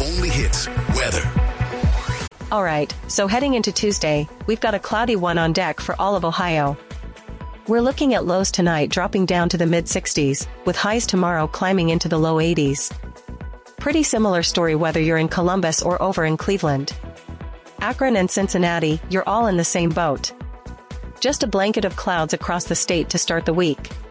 only hits weather. Alright, so heading into Tuesday, we've got a cloudy one on deck for all of Ohio. We're looking at lows tonight dropping down to the mid-60s, with highs tomorrow climbing into the low 80s. Pretty similar story whether you're in Columbus or over in Cleveland. Akron and Cincinnati, you're all in the same boat. Just a blanket of clouds across the state to start the week.